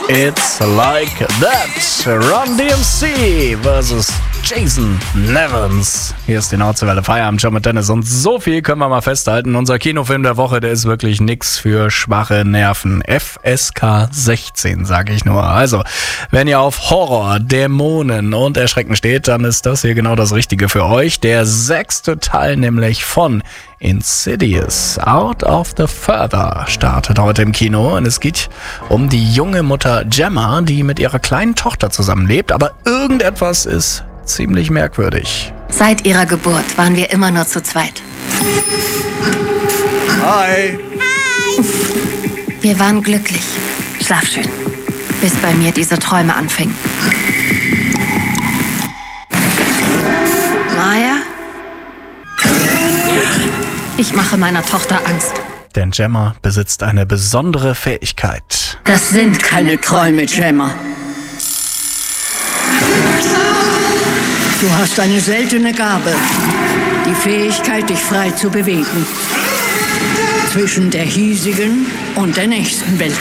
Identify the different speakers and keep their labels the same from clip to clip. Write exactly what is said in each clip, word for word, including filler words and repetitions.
Speaker 1: It's Like That. Run D M C versus Jason Nevins. Hier ist die Nordseewelle Feierabend schon mit Dennis. Und so viel können wir mal festhalten. Unser Kinofilm der Woche, der ist wirklich nix für schwache Nerven. F S K sechzehn, sag ich nur. Also, wenn ihr auf Horror, Dämonen und Erschrecken steht, dann ist das hier genau das Richtige für euch. Der sechste Teil nämlich von Insidious, Out of the Further, startet heute im Kino und es geht um die junge Mutter Gemma, die mit ihrer kleinen Tochter zusammenlebt, aber irgendetwas ist ziemlich merkwürdig.
Speaker 2: Seit ihrer Geburt waren wir immer nur zu zweit.
Speaker 1: Hi!
Speaker 2: Hi! Wir waren glücklich. Schlaf schön. Bis bei mir diese Träume anfingen. Maya? Ich mache meiner Tochter Angst.
Speaker 1: Denn Gemma besitzt eine besondere Fähigkeit.
Speaker 3: Das sind keine Träume, Gemma. Du hast eine seltene Gabe. Die Fähigkeit, dich frei zu bewegen. Zwischen der hiesigen und der nächsten Welt.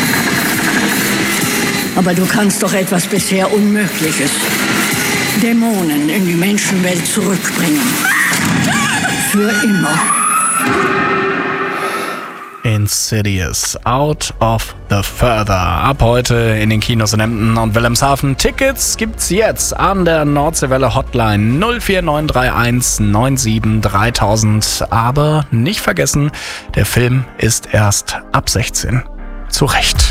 Speaker 3: Aber du kannst doch etwas bisher Unmögliches. Dämonen in die Menschenwelt zurückbringen. Für immer.
Speaker 1: Insidious, Out of the Further. Ab heute in den Kinos in Emden und Wilhelmshaven. Tickets gibt's jetzt an der Nordseewelle Hotline null vier neun drei eins neun sieben dreitausend. Aber nicht vergessen, der Film ist erst ab sechzehn. Zu Recht.